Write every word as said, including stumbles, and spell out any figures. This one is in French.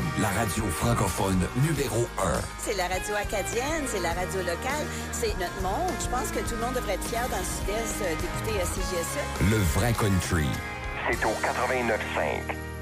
la radio francophone numéro un. C'est la radio acadienne, c'est la radio locale, c'est notre monde. Je pense que tout le monde devrait être fier dans le sud-est d'écouter C J S E. Le vrai country. C'est au quatre-vingt-neuf cinq.